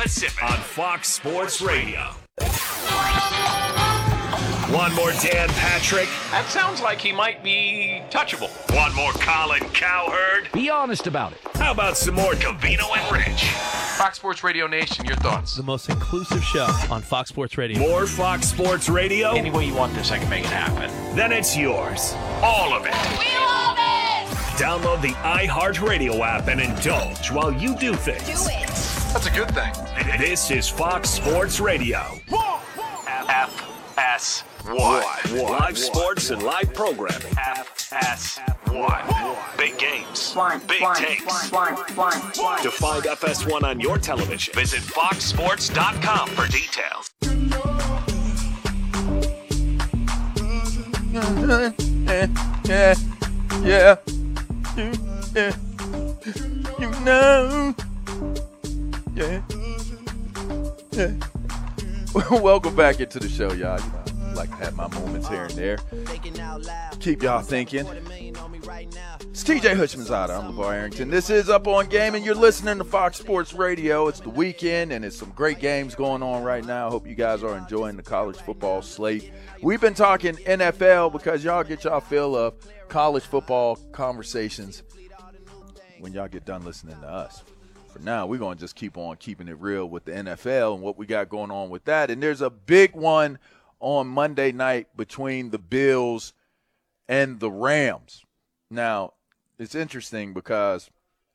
Pacific on Fox Sports Radio. One more Dan Patrick. That sounds like he might be touchable. One more Colin Cowherd. Be honest about it. How about some more Covino and Rich? Fox Sports Radio Nation, your thoughts? The most inclusive show on Fox Sports Radio. More Fox Sports Radio? Any way you want this, I can make it happen. Then it's yours. All of it. We love it! Download the iHeartRadio app and indulge while you do things. Do it! That's a good thing. This is Fox Sports Radio. FS1. Live sports and live programming. FS1. Big games. Big takes. To find FS1 on your television, visit foxsports.com for details. Yeah. You know. Yeah. Welcome back into the show, y'all. You know, I like to have my moments here and there. Keep y'all thinking. It's TJ Hutchmanzada. I'm LeVar Arrington. This is Up On Game, and you're listening to Fox Sports Radio. It's the weekend, and it's some great games going on right now. I hope you guys are enjoying the college football slate. We've been talking NFL because y'all get y'all fill of college football conversations when y'all get done listening to us. For now, we're going to just keep on keeping it real with the NFL and what we got going on with that. And there's a big one on Monday night between the Bills and the Rams. Now, it's interesting because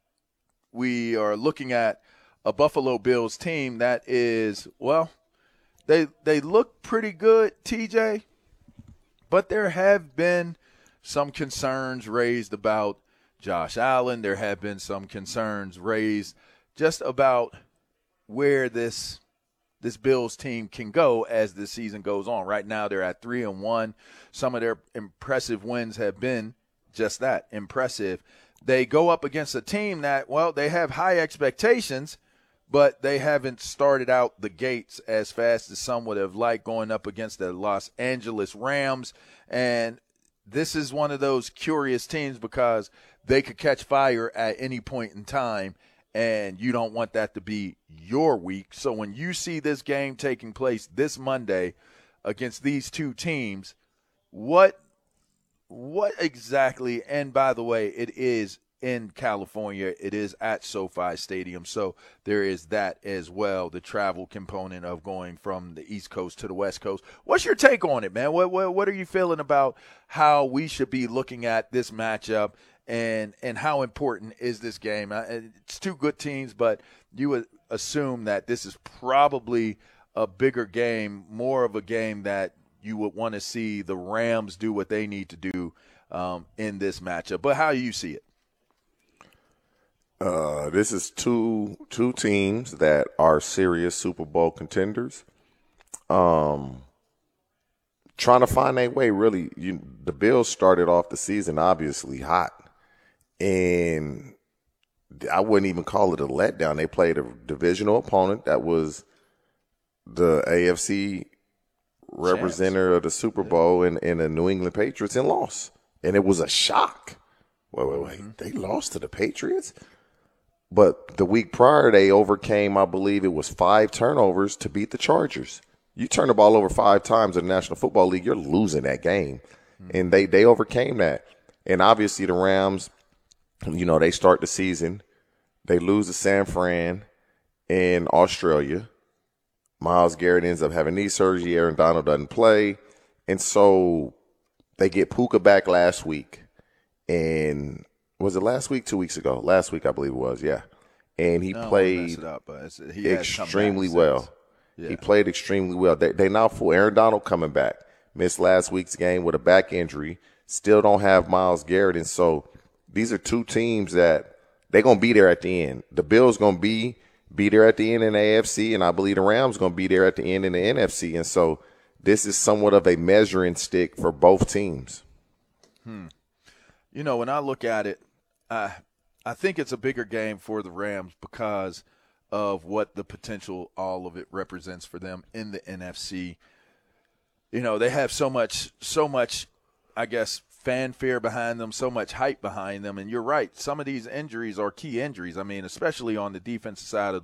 we are looking at a Buffalo Bills team that is, well, they look pretty good, TJ, but there have been some concerns raised about Josh Allen. There have been some concerns raised just about where this Bills team can go as the season goes on. Right now they're at 3-1. Some of their impressive wins have been just that, impressive. They go up against a team that, well, they have high expectations, but they haven't started out the gates as fast as some would have liked, going up against the Los Angeles Rams. And this is one of those curious teams because they could catch fire at any point in time, and you don't want that to be your week. So when you see this game taking place this Monday against these two teams, what exactly, and by the way, it is in California. It is at SoFi Stadium, so there is that as well, the travel component of going from the East Coast to the West Coast. What's your take on it, man? What are you feeling about how we should be looking at this matchup, and how important is this game? It's two good teams, but you would assume that this is probably a bigger game, more of a game that you would want to see the Rams do what they need to do in this matchup. But how do you see it? This is two teams that are serious Super Bowl contenders. Trying to find their way, really. The Bills started off the season obviously hot, and I wouldn't even call it a letdown. They played a divisional opponent that was the AFC representative of the Super Bowl and the New England Patriots, and lost. And it was a shock. Wait. They lost to the Patriots? But the week prior, they overcame, I believe it was 5 turnovers to beat the Chargers. You turn the ball over 5 times in the National Football League, you're losing that game. And they overcame that. And obviously the Rams, they start the season. They lose to San Fran in Australia. Myles Garrett ends up having knee surgery. Aaron Donald doesn't play. And so they get Puka back last week. And was it last week, 2 weeks ago? Last week, I believe it was, yeah. And he played extremely well. Yeah. He played extremely well. They now full. Aaron Donald coming back. Missed last week's game with a back injury. Still don't have Myles Garrett. And so these are two teams that they're going to be there at the end. The Bills going to be there at the end in the AFC, and I believe the Rams going to be there at the end in the NFC. And so this is somewhat of a measuring stick for both teams. When I look at it, I think it's a bigger game for the Rams because of what the potential all of it represents for them in the NFC. They have so much, I guess, fanfare behind them, so much hype behind them. And you're right, some of these injuries are key injuries. I mean, especially on the defensive side of